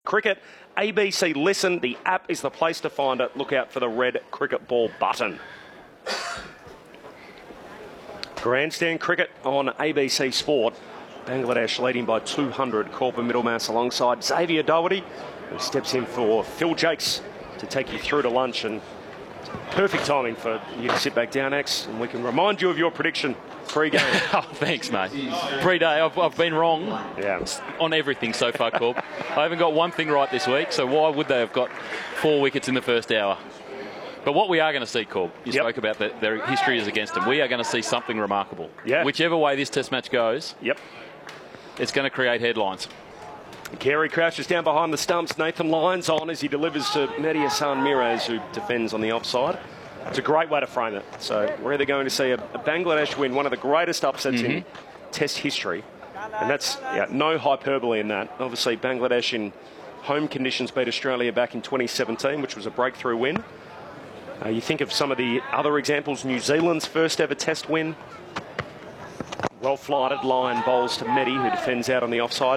cricket. ABC Listen, the app is the place to find it. Look out for the red cricket ball button. Grandstand cricket on ABC Sport. Bangladesh leading by 200. Corba Middlemass alongside Xavier Doherty, who steps in for Phil Jakes to take you through to lunch. And perfect timing for you to sit back down, X, and we can remind you of your prediction pre-game. Oh, thanks, mate. Pre-day, I've been wrong on everything so far, Corb. I haven't got one thing right this week, so why would they have got 4 wickets in the first hour? But what we are going to see, Corb, you spoke about their history is against them. We are going to see something remarkable. Yeah. Whichever way this test match goes, it's going to create headlines. Carey crouches down behind the stumps. Nathan Lyons on as he delivers to Mehdi Hassan Miraz, who defends on the offside. It's a great way to frame it. So we're either going to see a Bangladesh win, one of the greatest upsets in Test history. And that's no hyperbole in that. Obviously, Bangladesh in home conditions beat Australia back in 2017, which was a breakthrough win. You think of some of the other examples. New Zealand's first ever Test win. Well-flighted Lyon bowls to Mehdi, who defends out on the offside.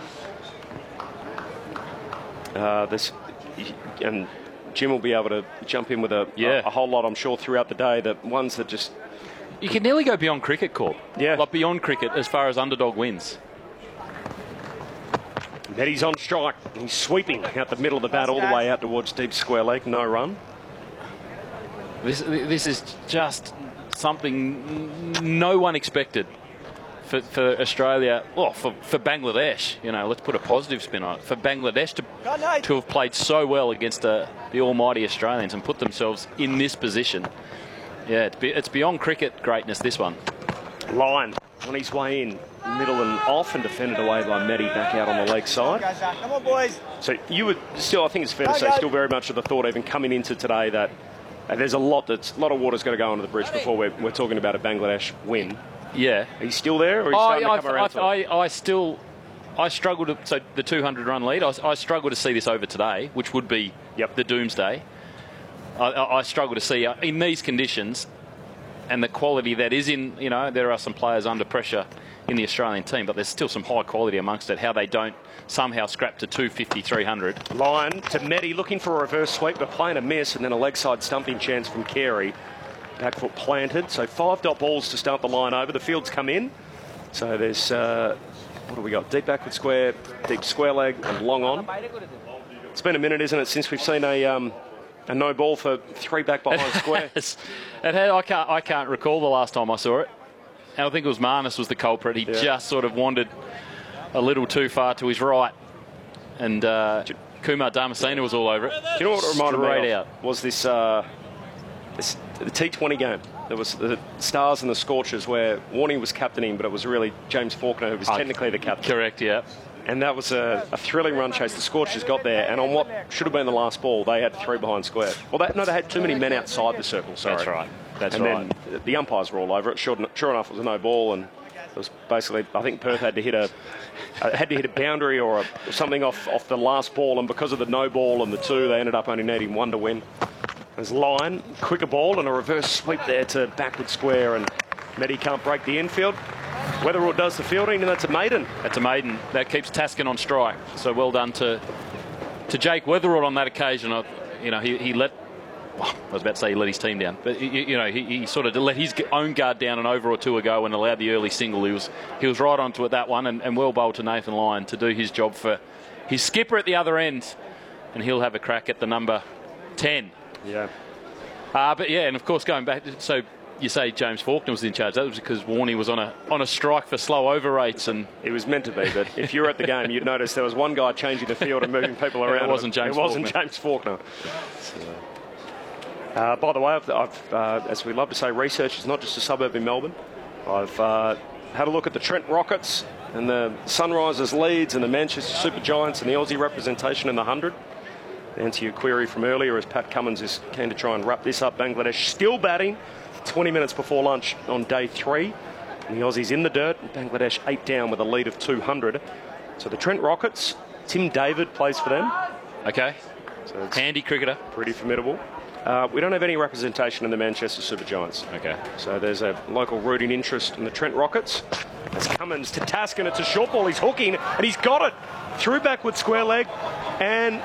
And Jim will be able to jump in with a whole lot, I'm sure, throughout the day. The ones that just... You can nearly go beyond cricket, Corp. Yeah. Like beyond cricket as far as underdog wins. Mehdi's on strike. He's sweeping out the middle of the bat all the way out towards deep square leg. No run. This is just something no one expected for Australia, for Bangladesh. You know, let's put a positive spin on it. For Bangladesh to have played so well against the almighty Australians and put themselves in this position. Yeah, it's beyond cricket greatness, this one. Lyon on his way in, middle and off, and defended away by Mehdi back out on the leg side. Come on, boys. So you would still, I think it's fair to say, still very much of the thought even coming into today that there's a lot of water's going to go under the bridge before we're talking about a Bangladesh win. Yeah. Are you still there, or are you starting to come around? I struggle to... So the 200-run lead, I struggle to see this over today, which would be the doomsday. I struggle to see in these conditions and the quality that is in... You know, there are some players under pressure in the Australian team, but there's still some high quality amongst it, how they don't somehow scrap to 250, 300. Lyon to Mehdi, looking for a reverse sweep, but playing a miss, and then a leg side stumping chance from Carey. Back foot planted. So 5 dot balls to start the line over. The field's come in. So there's, what do we got? Deep backward square, deep square leg, and long on. It's been a minute, isn't it, since we've seen a no ball for 3 back behind square. I can't recall the last time I saw it. And I think it was Marnus was the culprit. He just sort of wandered a little too far to his right. And Kumar Dharmasena was all over it. Do you know what it reminded me of? Out. Was this the T20 game? There was the Stars and the Scorchers where Warney was captaining, but it was really James Faulkner who was technically the captain. Correct, yeah. And that was a thrilling run chase. The Scorchers got there, and on what should have been the last ball, they had 3 behind square. Well, they had too many men outside the circle, sorry. That's right. Then the umpires were all over it. Sure enough, it was a no ball, and it was basically, I think Perth had to hit a boundary or something off the last ball, and because of the no ball and the 2, they ended up only needing 1 to win. There's Lyon, quicker ball and a reverse sweep there to backward square, and Mehdi can't break the infield. Weatherall does the fielding, and that's a maiden. That's a maiden. That keeps Taskin on strike. So well done to Jake Weatherall on that occasion. He let... I was about to say he let his team down, but he sort of let his own guard down an over or 2 ago and allowed the early single. He was right onto it, that one, and well bowled to Nathan Lyon to do his job for his skipper at the other end, and he'll have a crack at the number 10. Yeah. And of course going back, so you say James Faulkner was in charge. That was because Warney was on a strike for slow over rates, and it was meant to be. But if you were at the game, you'd notice there was one guy changing the field and moving people around. It wasn't James Faulkner. By the way, I've as we love to say, research is not just a suburb in Melbourne. I've had a look at the Trent Rockets and the Sunrisers Leeds and the Manchester Super Giants and the Aussie representation in the 100. Answer your query from earlier, as Pat Cummins is keen to try and wrap this up. Bangladesh still batting 20 minutes before lunch on day 3. And the Aussies in the dirt. Bangladesh 8 down with a lead of 200. So the Trent Rockets, Tim David plays for them. Okay. So it's handy cricketer. Pretty formidable. We don't have any representation in the Manchester Super Giants. Okay. So there's a local rooting interest in the Trent Rockets. It's Cummins to Taskin. It's a short ball. He's hooking, and he's got it. Through backward square leg, and